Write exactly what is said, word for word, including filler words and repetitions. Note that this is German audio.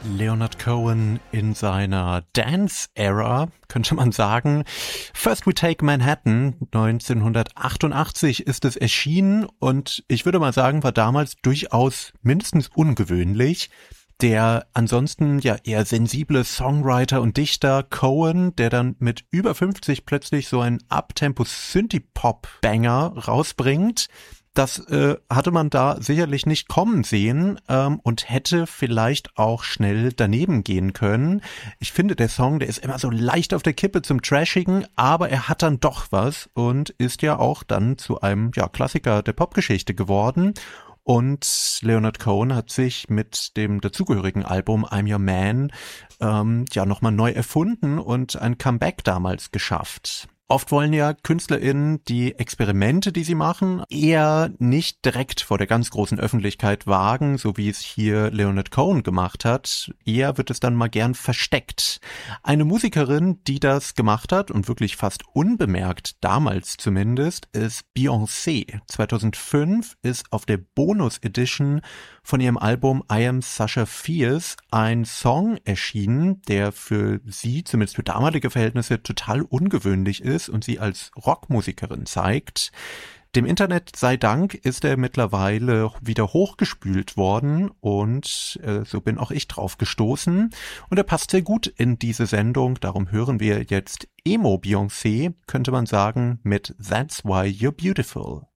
Leonard Cohen in seiner Dance-Era, könnte man sagen. First We Take Manhattan, neunzehnhundertachtundachtzig ist es erschienen und ich würde mal sagen, war damals durchaus mindestens ungewöhnlich. Der ansonsten ja eher sensible Songwriter und Dichter Cohen, der dann mit über fünfzig plötzlich so ein Uptempo-Synthie-Pop-Banger rausbringt. Das äh, hatte man da sicherlich nicht kommen sehen ähm, und hätte vielleicht auch schnell daneben gehen können. Ich finde, der Song, der ist immer so leicht auf der Kippe zum Trashigen, aber er hat dann doch was und ist ja auch dann zu einem ja, Klassiker der Popgeschichte geworden. Und Leonard Cohen hat sich mit dem dazugehörigen Album I'm Your Man ähm, ja nochmal neu erfunden und ein Comeback damals geschafft. Oft wollen ja KünstlerInnen die Experimente, die sie machen, eher nicht direkt vor der ganz großen Öffentlichkeit wagen, so wie es hier Leonard Cohen gemacht hat. Eher wird es dann mal gern versteckt. Eine Musikerin, die das gemacht hat und wirklich fast unbemerkt, damals zumindest, ist Beyoncé. zweitausendfünf ist auf der Bonus Edition von ihrem Album I Am Sasha Fierce ein Song erschienen, der für sie, zumindest für damalige Verhältnisse, total ungewöhnlich ist und sie als Rockmusikerin zeigt. Dem Internet sei Dank ist er mittlerweile wieder hochgespült worden und äh, so bin auch ich drauf gestoßen. Und er passt sehr gut in diese Sendung, darum hören wir jetzt Emo Beyoncé, könnte man sagen, mit That's Why You're Beautiful.